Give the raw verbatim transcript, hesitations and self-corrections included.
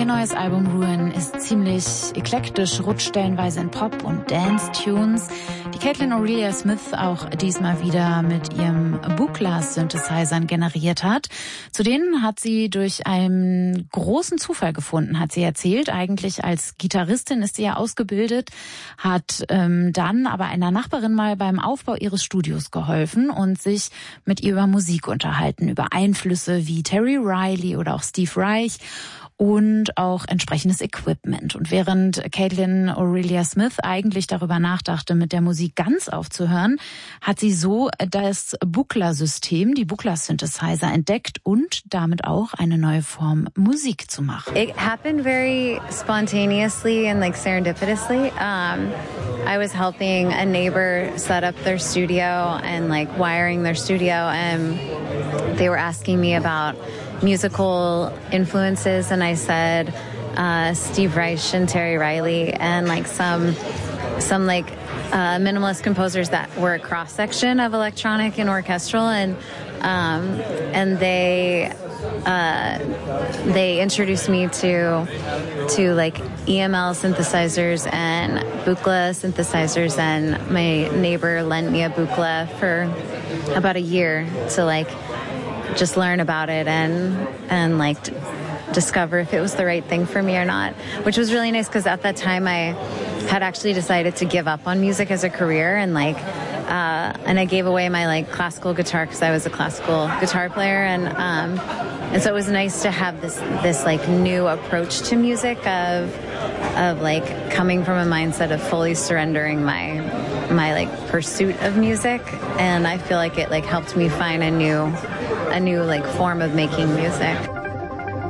neues Album Ruin ist ziemlich eklektisch, rutscht stellenweise in Pop- und Dance-Tunes. Die Caitlin Aurelia Smith auch diesmal wieder mit ihrem Buchla-Synthesizern generiert hat. Zu denen hat sie durch einen großen Zufall gefunden, hat sie erzählt. Eigentlich als Gitarristin ist sie ja ausgebildet, hat ähm, dann aber einer Nachbarin mal beim Aufbau ihres Studios geholfen und sich mit ihr über Musik unterhalten, über Einflüsse wie Terry Riley oder auch Steve Reich und auch entsprechendes Equipment. Und während Caitlin Aurelia Smith eigentlich darüber nachdachte, mit der Musik ganz aufzuhören, hat sie so das Buchla-System, die Buchla-Synthesizer entdeckt und damit auch eine neue Form Musik zu machen. It happened very spontaneously and like serendipitously. Um, I was helping a neighbor set up their studio and like wiring their studio, and they were asking me about musical influences, and I said uh, Steve Reich and Terry Riley and like some some like uh, minimalist composers that were a cross section of electronic and orchestral, and um, and they uh, they introduced me to to like E M L synthesizers and Buchla synthesizers, and my neighbor lent me a Buchla for about a year to like just learn about it and and like t- discover if it was the right thing for me or not, which was really nice because at that time I had actually decided to give up on music as a career, and like uh, and I gave away my like classical guitar because I was a classical guitar player, and um, and so it was nice to have this this like new approach to music of of like coming from a mindset of fully surrendering my my like pursuit of music, and I feel like it like helped me find a new a new like form of making music.